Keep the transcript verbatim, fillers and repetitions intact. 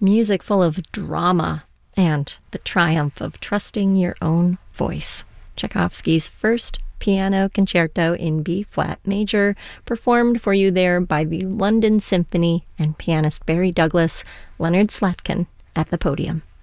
music full of drama and the triumph of trusting your own voice. Tchaikovsky's first piano concerto in B-flat major, performed for you there by the London Symphony and pianist Barry Douglas, Leonard Slatkin at the podium.